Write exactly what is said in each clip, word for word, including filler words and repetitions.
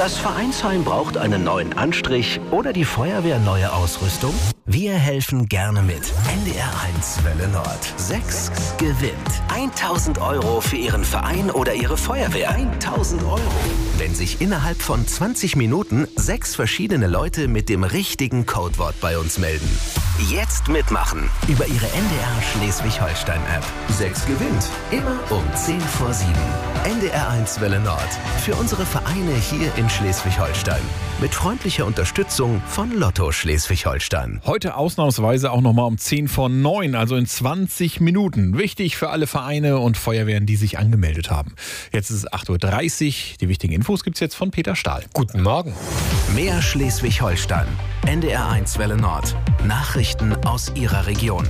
Das Vereinsheim braucht einen neuen Anstrich oder die Feuerwehr neue Ausrüstung? Wir helfen gerne mit. N D R eins Welle Nord. sechs gewinnt. tausend Euro für Ihren Verein oder Ihre Feuerwehr. tausend Euro. Wenn sich innerhalb von zwanzig Minuten sechs verschiedene Leute mit dem richtigen Codewort bei uns melden. Jetzt mitmachen. Über Ihre N D R Schleswig-Holstein-App. sechs gewinnt. Immer um zehn vor sieben. N D R eins Welle Nord. Für unsere Vereine hier in Schleswig-Holstein. Mit freundlicher Unterstützung von Lotto Schleswig-Holstein. Heute ausnahmsweise auch nochmal um zehn vor neun, also in zwanzig Minuten. Wichtig für alle Vereine und Feuerwehren, die sich angemeldet haben. Jetzt ist es acht Uhr dreißig. Die wichtigen Infos gibt es jetzt von Peter Stahl. Guten Morgen. Mehr Schleswig-Holstein. N D R eins Welle Nord. Nachrichten aus Ihrer Region.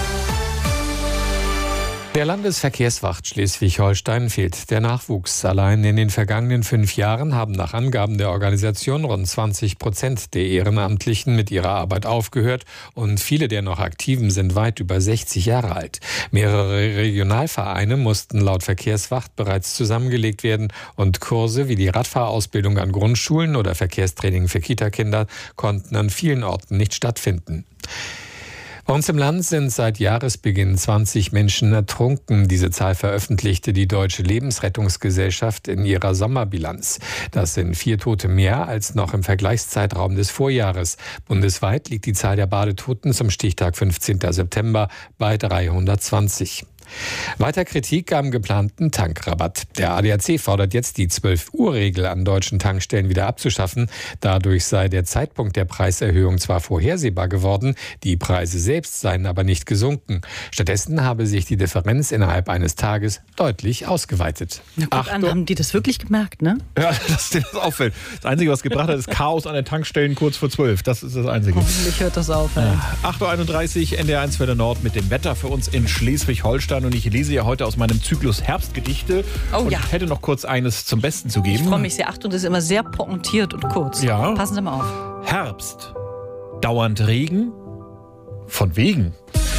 Der Landesverkehrswacht Schleswig-Holstein fehlt der Nachwuchs. Allein in den vergangenen fünf Jahren haben nach Angaben der Organisation rund zwanzig Prozent der Ehrenamtlichen mit ihrer Arbeit aufgehört und viele der noch Aktiven sind weit über sechzig Jahre alt. Mehrere Regionalvereine mussten laut Verkehrswacht bereits zusammengelegt werden und Kurse wie die Radfahrausbildung an Grundschulen oder Verkehrstraining für Kitakinder konnten an vielen Orten nicht stattfinden. Bei uns im Land sind seit Jahresbeginn zwanzig Menschen ertrunken. Diese Zahl veröffentlichte die Deutsche Lebensrettungsgesellschaft in ihrer Sommerbilanz. Das sind vier Tote mehr als noch im Vergleichszeitraum des Vorjahres. Bundesweit liegt die Zahl der Badetoten zum Stichtag fünfzehnten September bei dreihundertzwanzig. Weiter Kritik am geplanten Tankrabatt. Der A D A C fordert jetzt, die zwölf Uhr Regel an deutschen Tankstellen wieder abzuschaffen. Dadurch sei der Zeitpunkt der Preiserhöhung zwar vorhersehbar geworden, die Preise selbst seien aber nicht gesunken. Stattdessen habe sich die Differenz innerhalb eines Tages deutlich ausgeweitet. Na gut, an, haben die das wirklich gemerkt, ne? Ja, dass dir das auffällt. Das Einzige, was gebracht hat, ist Chaos an den Tankstellen kurz vor zwölf. Das ist das Einzige. Hoffentlich hört das auf. Ja. acht Uhr einunddreißig, N D R eins Welle Nord mit dem Wetter für uns in Schleswig-Holstein. Und ich lese ja heute aus meinem Zyklus Herbstgedichte. Oh und ja. ich hätte noch kurz eines zum Besten zu geben. Ich freue mich sehr. Achtung, das ist immer sehr pointiert und kurz. Ja. Passen Sie mal auf. Herbst. Dauernd Regen. Von wegen.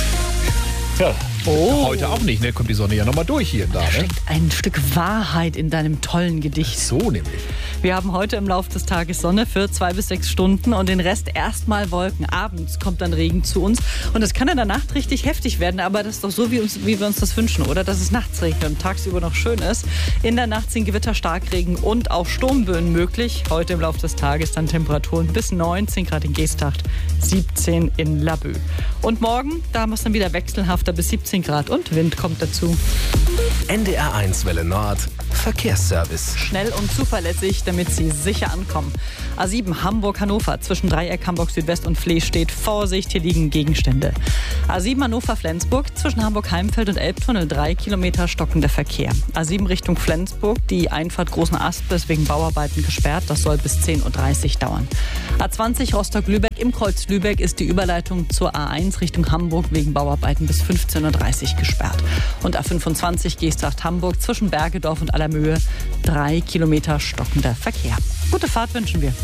Ja, Oh. heute auch nicht, ne? Kommt die Sonne ja nochmal durch hier und da, Da ne? steckt ein Stück Wahrheit in deinem tollen Gedicht. So nämlich. Wir haben heute im Laufe des Tages Sonne für zwei bis sechs Stunden und den Rest erstmal Wolken. Abends kommt dann Regen zu uns und es kann in der Nacht richtig heftig werden, aber das ist doch so, wie, uns, wie wir uns das wünschen, oder? Dass es nachts regnet und tagsüber noch schön ist. In der Nacht sind Gewitter, Starkregen und auch Sturmböen möglich. Heute im Laufe des Tages dann Temperaturen bis neunzehn Grad in Geesthacht, siebzehn in Laboe. Und morgen, da haben wir es dann wieder wechselhafter bis siebzehn Grad und Wind kommt dazu. N D R eins Welle Nord. Verkehrsservice. Schnell und zuverlässig, damit Sie sicher ankommen. A sieben Hamburg-Hannover zwischen Dreieck Hamburg Südwest und Flees steht Vorsicht, hier liegen Gegenstände. A sieben Hannover-Flensburg zwischen Hamburg-Heimfeld und Elbtunnel drei Kilometer stockender Verkehr. A sieben Richtung Flensburg, die Einfahrt Großen Asp ist wegen Bauarbeiten gesperrt, das soll bis zehn Uhr dreißig dauern. A zwanzig Rostock-Lübeck, im Kreuz Lübeck ist die Überleitung zur A eins Richtung Hamburg wegen Bauarbeiten bis fünfzehn Uhr dreißig gesperrt. Und A fünfundzwanzig Geesthacht-Hamburg zwischen Bergedorf und Allermöhe drei Kilometer stockender Verkehr. Gute Fahrt wünschen wir.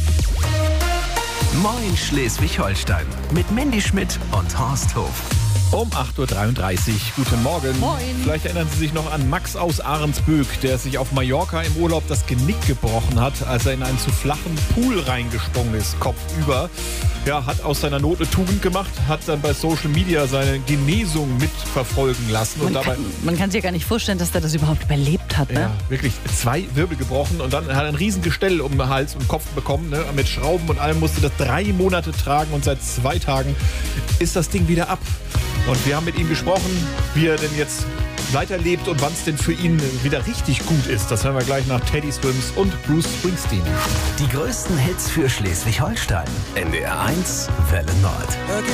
Moin Schleswig-Holstein. Mit Mandy Schmidt und Horst Hof. Um acht Uhr dreiunddreißig. Guten Morgen. Moin. Vielleicht erinnern Sie sich noch an Max aus Ahrensböck, der sich auf Mallorca im Urlaub das Genick gebrochen hat, als er in einen zu flachen Pool reingesprungen ist, kopfüber. Ja, hat aus seiner Not eine Tugend gemacht, hat dann bei Social Media seine Genesung mitverfolgen lassen. Man, und dabei, kann, man kann sich ja gar nicht vorstellen, dass der das überhaupt überlebt hat. Ne? ja, wirklich zwei Wirbel gebrochen und dann hat er ein riesen Gestell um den Hals und Kopf bekommen. Ne? Mit Schrauben und allem musste das drei Monate tragen und seit zwei Tagen ist das Ding wieder ab. Und wir haben mit ihm gesprochen, wie er denn jetzt weiterlebt und wann es denn für ihn wieder richtig gut ist. Das hören wir gleich nach Teddy Swims und Bruce Springsteen. Die größten Hits für Schleswig-Holstein. N D R eins Welle Nord.